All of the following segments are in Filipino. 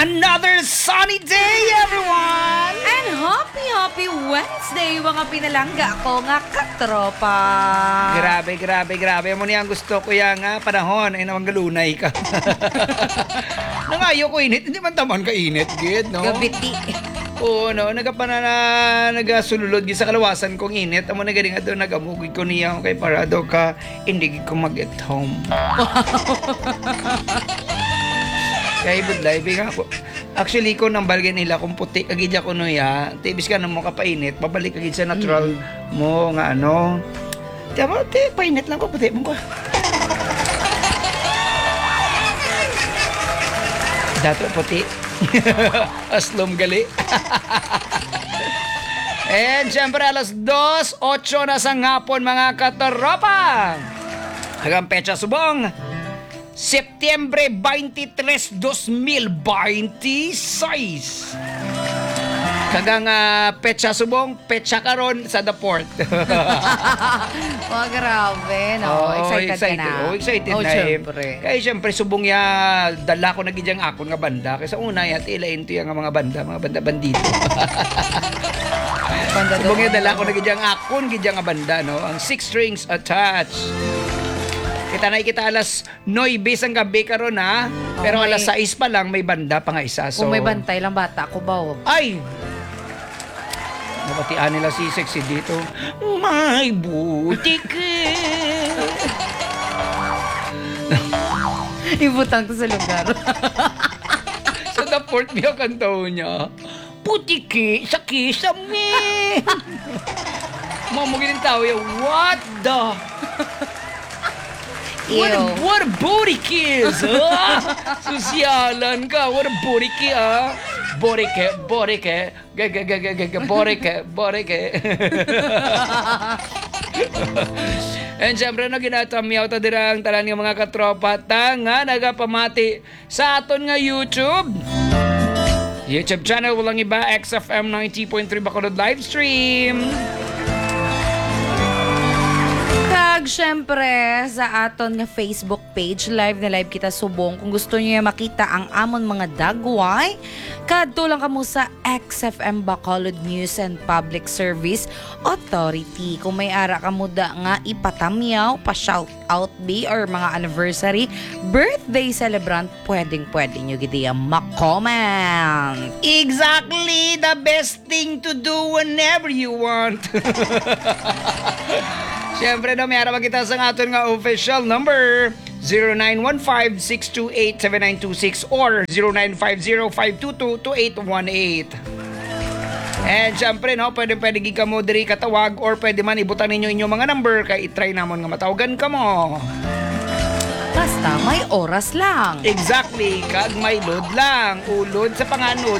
Another sunny day, everyone! And happy Wednesday, mga pinalangga ko nga katropa. Grabe. Mo niya ang gusto ko yan nga panahon ay nawang galunay ka. Nangayo ko init, hindi man taman ka init, gid, no? Gabiti. Oo, no, nagasululod gid sa kalawasan kong init. Amo na gani nga doon nagamugid ko niya kay parado ka, hindi ko mag at home. Kaya budlay, nga ako. Actually, ko nang balgin nila kung puti, agidya ko no ya, tibis ka na mo kapainit, babalik agid sa natural mo, nga ano. Diba, painit lang ko, puti mo ko. Dato puti. Aslom gali. And syempre, alas 2:08 na sa ngapon, mga kataropa. Hanggang pecha subong. Septyembre 23, 2026. Kagang petsa subong, petsa karon sa the port. Oh, grabe, no? Excited ka na. Excited na. Syempre. Kaya syempre, subong ya, dala ko na gidyang akon nga banda. Kaya sa una, ilain to yung mga banda bandito. Subong ya, dala ko na gidyang akon, gidyang nga banda, no? Ang 6 strings attached. Kita alas 9 ang gabi karon ha. Pero Okay. alas 6 pa lang may banda pa nga isa. So, Kung may bantay lang bata ko ba? ay! Nabatian nila si Sexy dito. May buti ka. Ibutang to sa lugar. Sa the port niya kantaw niya. Putiki sa kisame. Mamugin ng tao yan. What the? What a booty kiss! Sosyalan ka. What a booty kiss, ah. Borike. And syempre na ginatamyaw ta dirang tanan nga mga katropa ta nga nagapamati sa aton nga YouTube channel walang iba XFM 90.3 Bacolod live stream. Kag syempre sa aton nga Facebook page, live kita subong. Kung gusto niyo makita ang amon mga dagway, kadto lang kamo sa XFM Bacolod News and Public Service Authority. Kung may ara kamo da nga ipatamyaw, pa-shout out be or mga anniversary, birthday celebrant, pwedeng nyo gidi ma-comment. Exactly the best thing to do whenever you want. Siyempre na may araw kita sa aton nga official number 0915-628-7926 or 0950-522-2818. And siyempre no, pwede ka mo diri katawag or pwede man ibutan ninyo inyong mga number kay itry namon nga matawagan ka mo. Basta may oras lang. Exactly, kag may load lang, ulod sa panganod.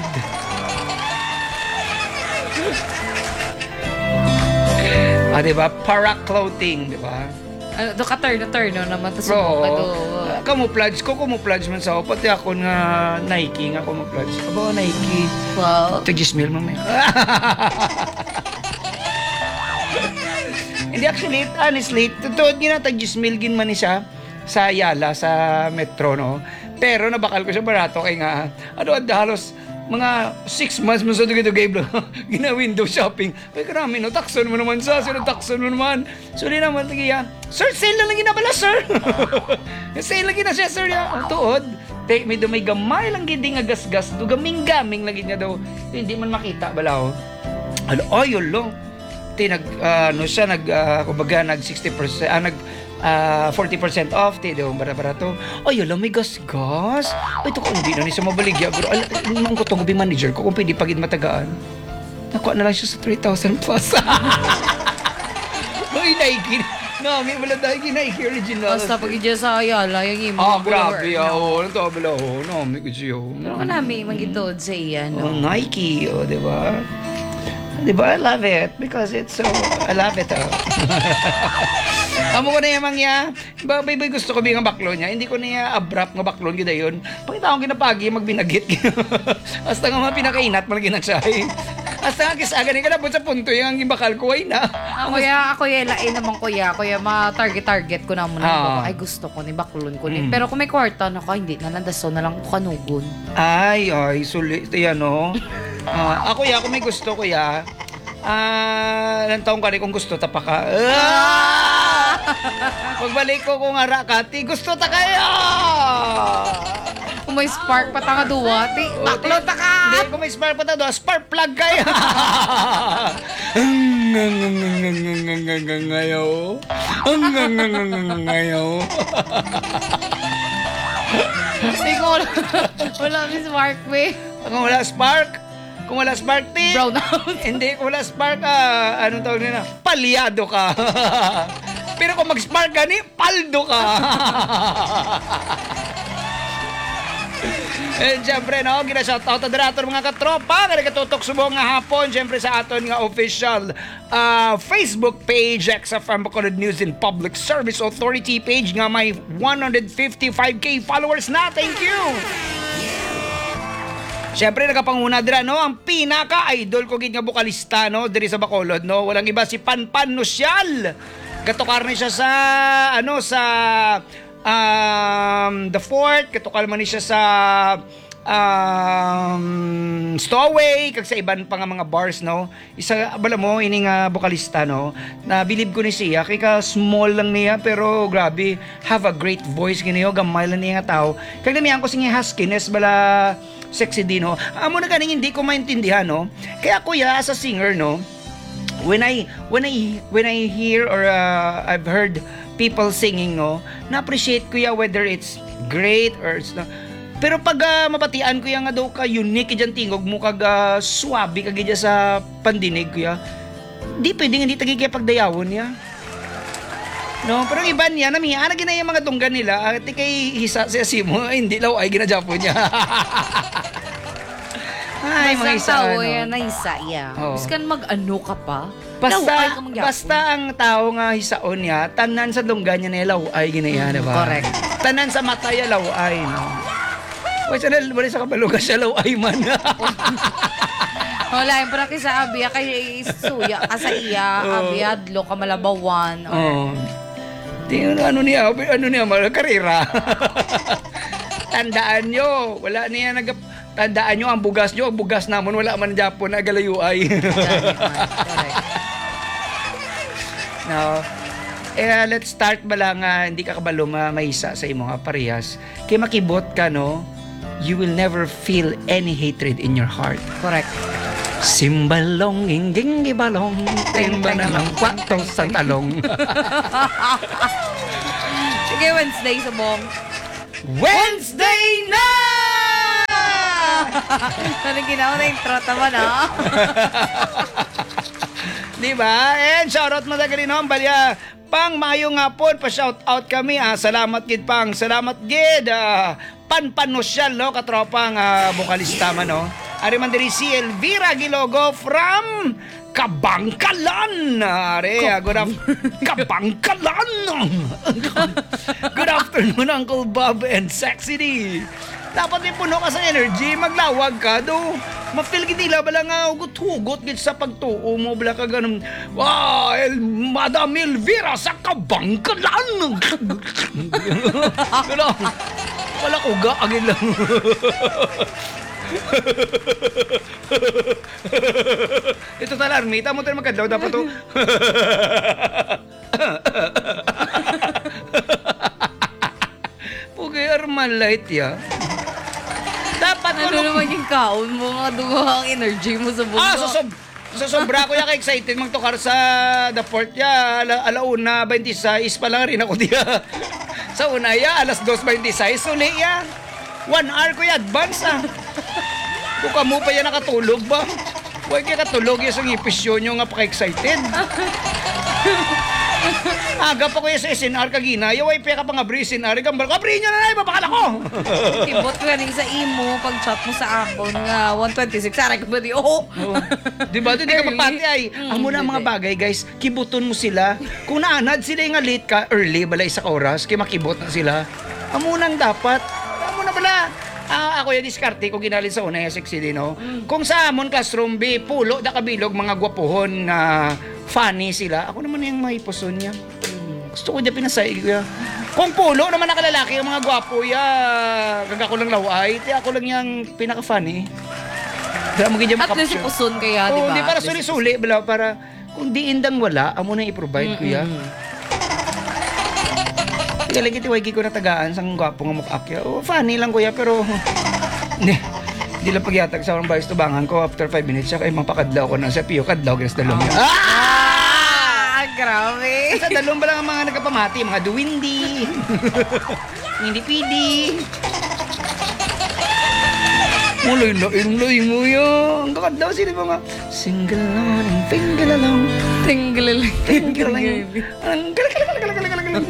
Diba? Para-clothing, diba? Do ka turn no naman to Bro, subong camouflage man sa pati ako nga Nike nga camouflage. Aba, Nike. Wow. Tag-Gismil mo may. Hindi actually, honestly, totoo gina tag-Gismil gin man siya sa Yala, sa Metro, no? Pero nabakal ko siya barato kay nga, halos mga 6 months mo sa dugay-dugay bro. Gina-window shopping. Ay, karami, no? Takson mo naman sa. Takson mo naman. So, di naman, tagiya. Sir, sale na lang ginabala, sir. Sale lang gina siya, sir. Tuod. Take me do may gamay lang gindi nga gas-gas. Do gaming-gaming lagi niya daw. Hindi man makita, balaw. Ay, yun lang. Kumbaga, nag 60%, 40% off, daw, bara-barato. Ay, alam, may gas-gas. Ay, ito ko, hindi na niya mabaligya. Pero, alam ko itong manager ko, kung pwede pagid matagaan. Nakuha na lang siya sa 3,000 plus. Ay, Nike. Nami, wala dahil Nike original. Basta pag idya sa Ayala, yung imo. Grabe, ano to, bala, Nami, kasi Pero ka namin, magitod sa iya, no? Nike, di ba? Diba? I love it because it's so, I love it, Amo ko na yung mangya, bay gusto ko nga baklo niya, hindi ko niya abrupt nga baklon gida yun. Pagkita akong ginapagi, magbinagit. Hasta nga mga pinakainat, mga ginatsahay. Asa nga kisaga ni ka na sa punto yung ibakal ko ay na. Ako ya lain naman kuya ma-target ko na muna Ah. ay gusto ko ni bakulon ko ni. Pero kung may kwarta na ka, hindi na landaso na lang ko kanugon. Ay, sulit yan, no? Ako ya, kung may gusto ko ya, ilang taong ka rin kung gusto ta pa ka. Pagbalik ko kung ara ka, ti gusto ta kayo! Kung may spark pa ta nga duwati, baklo ta ka! Hindi, kung may spark pa ta doon, spark plug kayo! Ngayo. Ngayo. Hindi ko wala may spark we. Kung wala spark, ti. Brown out. Hindi, kung wala spark, anong tawag nila? Palyado ka. Pero kung mag-spark ka ni, paldo ka. And syempre, no, gina-shoutout na dirator mga katropa, kaya katutok subong nga hapon, syempre sa aton nga official Facebook page, XFM Bacolod News and Public Service Authority page nga may 155k followers na. Thank you! Syempre, nagapanguna dira, no, ang pinaka-idol ko gid nga bokalista, no, diri sa Bacolod, no, walang iba si Panpan Nusial. Gatokar ni siya sa, The Fort, katukal man ni siya sa Stowaway, kag sa iban pa nga mga bars, no. Isa, bala mo, ini nga bokalista, no, na bilib ko ni siya, kay ka small lang niya, pero grabe, have a great voice giniyo, gamay lang niya nga tao. Kag namiyan ko singi huskiness, bala sexy din, no. Amo na kaning hindi ko maintindihan, no. Kaya kuya, as a singer, no, when I hear or I've heard people singing, no, na-appreciate ko ya whether it's great or it's not. Pero pag mapatian ko ya nga daw ka unique dyan tingog mo kag swabe kag dyan sa pandinig ko ya, di pwedeng hindi tagigya pagdayawon ya. No, pero iba niya namiya na ginaya mga tunggan nila at kay hisa sa simo hindi law ay ginajapon niya. Ay, mga isa, tao yan na isa iya. Oo. Biskan mag-ano ka pa. Basta, Laway ka magyapon. basta ang tao nga hisaon niya, tanan sa lunggan niya na laway ginaya, diba? Correct. Tanan sa mata niya laway, no? Wala sa kabalugan siya laway man. Wala, yung parang kisa abiya kay suya ka sa iya, abiya, adlo ka malabawan. Oo. Ano niya, karera. Tandaan nyo, wala niya tandaan nyo, ang bugas namon, wala man Japon na galayuay. Correct. No. Let's start ba lang, hindi ka kabalo maisa sa imo nga parehas. Kaya makibot ka, no, you will never feel any hatred in your heart. Correct. Simbalong, ingging gibalong, timba na lang kwato sa talong. Sige, Wednesday, subong. Wednesday na! Anong ginawa na intro naman, ha? Diba? And shoutout mo na gano'n, balya. Pang mayong hapon, pa-shoutout kami. Salamat gid pang. Salamat gid. Panpanosyal, no? Katropang bokalista man, no? Ari man diri si Elvira Gilogo from Kabangkalan. Kabangkalan. Good afternoon, Uncle Bob and Sexy D. Dapat din puno ka sa energy, maglawag ka do. Ma-feel gid nila bala nga hugot-hugot gid sa pagtuo mo bala ka ganun. Madam Elvira sa Kabangkalan. Pero wala ko ga agin lang. Ito tala, armita mo tayo magkadlaw dapat to. Pugay arman light ya. Dapat Ano naman yung kaon mo, mga ang energy mo sa bugo. Sobra ko ya ka-excited magtukar sa The Fort ya. Alauna 26 pa lang rin ako diya. Sa una ya, alas 2:26 uli ya. 1 hour ko ya advance Kung kamo pa yan nakatulog ba? Huwag kaya katulog yung sa ngipisyon nyo nga paka-excited. Aga pa ko yung sa SNR kagina, yaway pa ka pa nga bri SNR, gambar ko, bri nyo na na, mapakala ko! Kibot ko yan sa imo, pag-chat mo sa akon nga 126, saray ka ba di, Diba? Di ka mapati ay. Ang muna mga bagay, guys, kibuton mo sila. Kung naanad sila yung nga late ka, early, balay sa oras, kaya makibot na sila. Ang munang dapat, ang muna bala, Ako yung diskarte ko ginalin sa una yung sexy din, no? Kung sa amon classroom, pulo da kabilog mga gwapuhon na funny sila. Ako naman yung maipuson niya. Gusto ko niya pinasay ko. Kung pulo naman nakalalaki yung mga gwapo ya, kag ako lang laway, ti ako lang yung pinaka-funny. Kaya mo ganyan At least makapsyon. ipuson kaya, di ba? Hindi para At least suli-suli, bala, para kung di indang wala, amo na i-provide ko ya. Kaya lagi tiwagi ko na tagaan sang gwapo nga mukha. Funny lang kuya, pero hindi lang pagyatag sa akong bayos tubangan ko after 5 minutes siya kay mapakadlaw ko na sa piyo kadlaw kinas dalong niya. Grabe. Sa dalong ba lang ang mga nagkapamati, mga duwindi, hindi pidi. Muloy mo yun. Ang kakadlaw sila mga single alone and finger alone. Tinggalang. Ang galang.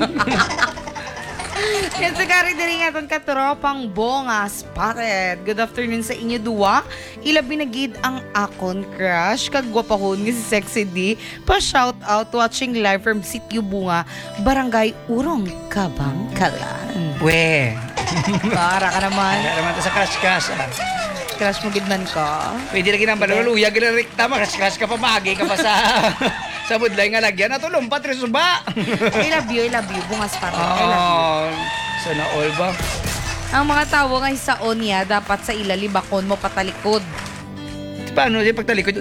Yan sa kari diri nga itong katropang Bonga Spotted. Good afternoon sa inyo duwa. Ilabi na gid ang akon crush. Kagwapahon nga si Sexy D. Pa-shout out watching live from Sitio Bunga, Barangay Urong, Kabangkalan. We. Para ka naman. Kaya naman sa crush-crush. Crush mo gid man ka. Pwede lagi ng baluluya, ginarikta, crush-crush ka pa, magi ka pa sa budlay nga lagyan. At ulong patris ba? I love you. Bunga Spotted. I love you. Sana all ba? Ang mga tao nga sa onya dapat sa ilalibakon mo patalikod. Paano yung pagtalikod?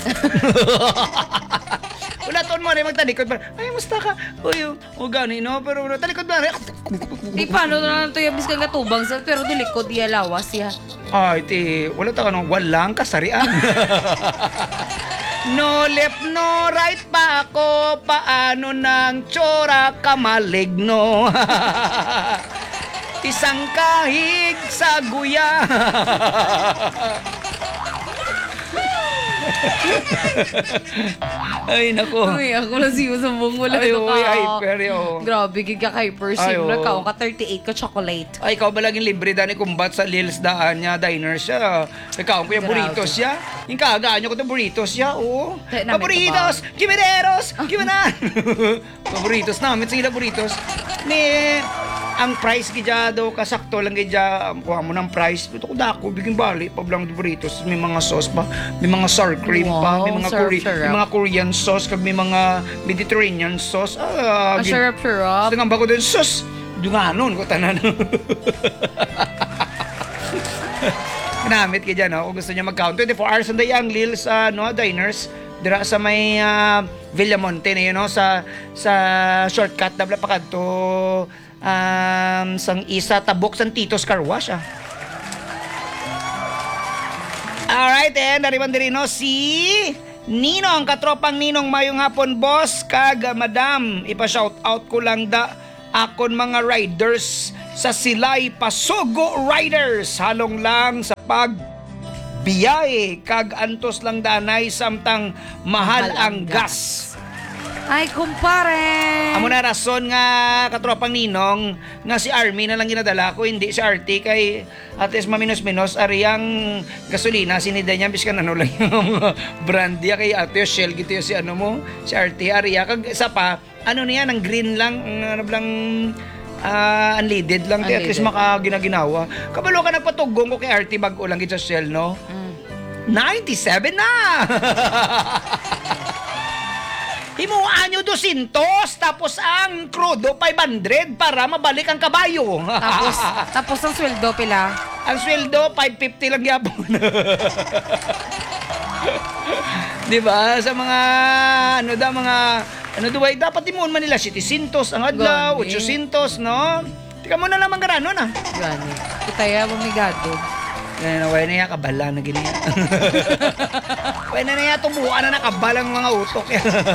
Wala taon mo rin magtalikod. Ay, musta ka? Uy, gani, no? Pero talikod na rin. Di paano na lang ito yung biskan katubang sa pero dilikod iyalawas siya. Ay, wala ta ka nung walang kasarian. No left, no right pa ako. Paano nang tsura ka maligno? Isang kahig sa guya. Ay, nako. Uy, ako lang siyo sa buong wala Ay, ito uy, ka. hyper yun. Grabe, giga ka hyper Ay, sim. oo. Nagkaon ka 38 ka chocolate. Ay, ikaw ba laging libre dani kumbat sa Lils daan niya, diner siya. Ikaw ko yung Grabe. burritos siya. Yung kagaan niyo ko yung burritos siya, oo. Kaya namin Paborritos! Gimeneros! Gimenan! Paborritos namin, sige na burritos. Ang price gidya daw kasakto lang gidya kuha mo ng price. Ito ko dako biging bali pablang burritos, may mga sauce pa, may mga sour cream pa, Wow, may mga sarap. may mga Korean sauce kag may mga Mediterranean sauce. Ang syrup. Dengan bago din sus. Dunganon ko tanan. Ginamit ka dyan, no? Kung gusto niya mag-count 24 hours on the Young Lil sa diners dira sa may Villamonte na yun, no? Sa shortcut na pakad to sang isa tabok sang Tito's Car Wash. Alright, nariman din no si Ninong, katropang Ninong, mayong hapon boss kag madam, ipa-shout out ko lang da akon mga riders sa Silay Pasugo Riders, halong lang sa biyay kag antos lang danay samtang mahal ang gas. Ay, kumpare! Amo na rason nga katropang Ninong nga si Army na lang ginadala ko, hindi si RT kay at least maminos-minos ariyang gasolina sinida niya biskan ano lang yung brand niya kay Ate Shell gito si ano mo si RT ariya kag isa pa ano niya ng green lang ano lang unleaded lang at least makaginaginawa. Kabalo ka nagpatugong ko kay RT bag-o lang gito sa Shell, no? 97 na! Himuan nyo 200 tapos ang krudo 500 para mabalik ang kabayo. Tapos ang sweldo pila. Ang sweldo 550 lang yapon. Di ba? Sa mga duway dapat timuon man nila 700 ang adlaw, Gani. 800, no? Tika mo na naman garano na. Gani. Kitaya mamigado. Way na yan, kabala na ganyan. Way na yan, tubuan na nakabalang mga utok.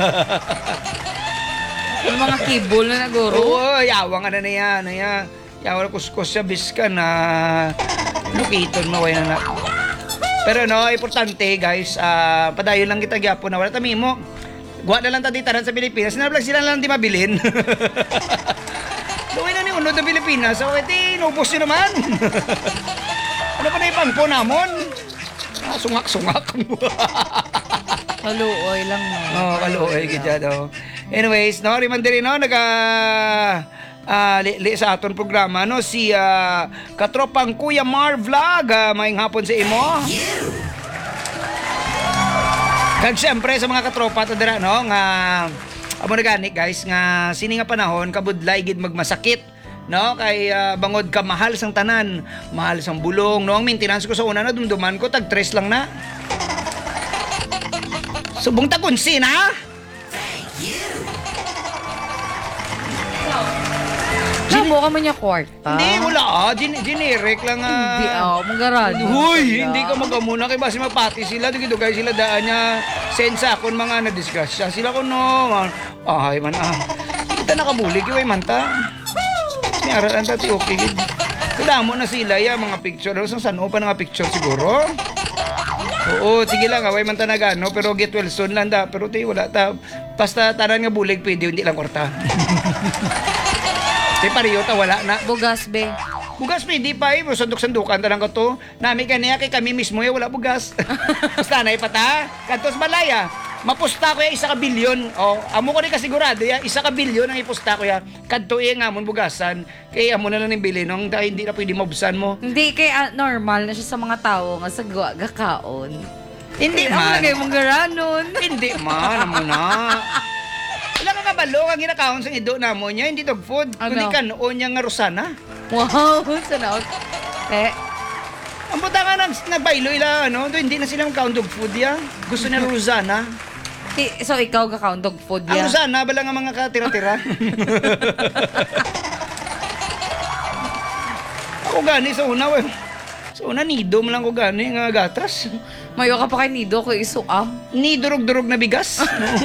Yung mga kibol na naguro. Oo, yawang na yan. Yawang kuskus siya, biska na lukiton mo, way na. Pero no, importante guys, padayon lang kita gyapon na wala tami mo. Guwa na lang tatitaran sa Pilipinas, sinablag sila lang di mabilin. Luwi na ni unod na Pilipinas, so iti, inubos yun naman. Ano pa na ipangpo namon? Sungak-sungak. Kaluoy lang no. Kaluoy gidya daw. Anyways, no, riman din no, li sa aton programa no si katropang Kuya Mar Vlog. Maayong hapon sa imo. Kag syempre sa mga katropa to dira no nga amo na gani guys nga sini nga panahon kabudlay gid magmasakit no kay bangod ka mahal sang tanan, mahal sang bulong no. Ang maintenance ko sa una na dumduman ko tag 3 lang na. Subong takunsin ha. Mo ka man niya kwarta. Hindi, wala generic lang Hindi, magaran. Huy, hindi ka magamuna kay basi mapati sila. Dito guys, sila daan niya sensa kon mga na-discuss siya. Sila ko no. Ay man Kita nakabulig yung man ta. Sinaran ta ti okay. Kadamo na sila ya mga picture. Saan pa nga picture siguro? Oo, sige lang, away man ta nagano, pero get well soon lang da. Pero ti wala ta. Basta tanan nga bulig pwede, hindi lang kwarta. Di pariyo ta wala na. Bugas, be. Bugas pwede pa eh. Sandok-sandukan ta lang ko to. Nami kaniya kay kami mismo wala bugas. Basta na ipata. Kantos malaya. Mapusta ko ya 1 bilyon. O, amo ko ni kasigurado ya 1 bilyon ang ipusta ko ya. Kadto nga amon bugasan. Kaya amo na lang bili nung dahil hindi na pwede mabsan mo. Hindi, kaya normal na siya sa mga tao nga sa gakaon. Hindi Ang man. lagay mong garanon. Hindi man. Amo na. Wala ka kabalo ang ginakaon sa ido na mo niya. Hindi dog food. Ano? Kundi ka noon niya nga Rosana. Wow, sanaot. Ang puta nga nagbaylo ila, ano, hindi na sila magkaon dog food ya. Gusto nila Rosana. So, ikaw gakaon dog food Ang ya? Rosana, bala nga mga katira-tira. Ako gani sa una, we. Sa una, nido mo lang ko gani, nga gatras. Mayo ka pa kay Nido ko isuam. Ni durog-durog na bigas.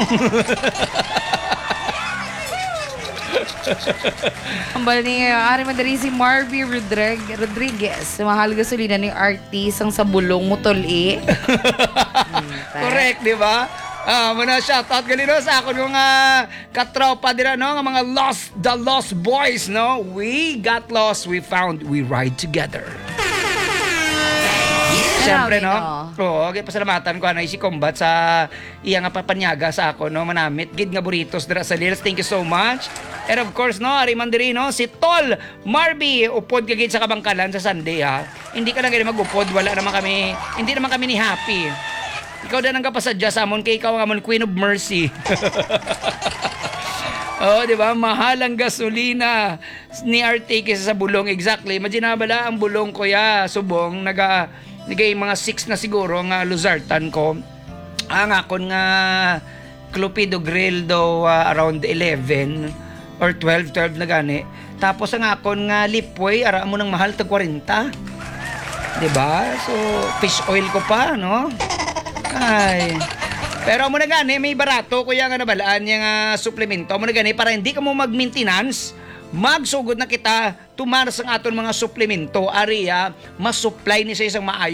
Ang bala ni Ari Madari si Marvy Rodriguez. Mahal gasolina ni artist ang sa bulong mutuli. Correct, di ba? Muna shoutout gali no sa akon mga katropa dira no, nga mga the lost boys no. We got lost, we found, we ride together. Siyempre, no? Oo, okay, pasalamatan ko na si Combat sa iya nga papanyaga sa ako, no? Manamit, gid nga burritos dira sa Liles. Thank you so much. And of course, no, Ari Mandiri, no? Si Tol Marby, upod ka gid sa Kabangkalan sa Sunday, ha? Hindi ka lang gid mag-upod, wala naman kami, hindi naman kami ni Happy. Ikaw na nang kapasadya sa amon, kay ikaw ang amon Queen of Mercy. Oh, di ba? Mahal ang gasolina ni RT kaysa sa bulong. Exactly. Imagine na bala ang bulong ko ya, subong, nagay mga 6 na siguro nga luzartan ko. Ang akon nga Clupido Grill do around 11 or 12 na gani. Tapos ang akon nga Lipway ara mo nang mahal tag 40. 'Di ba? So fish oil ko pa, no? Ay. Pero mo na gani may barato kuya nga nabalaan niya nga suplemento mo na gani para hindi ka mo mag-maintenance. Magsugod na kita tumaras ang aton mga suplemento. Ariya, mas supply ni sa isang maayo.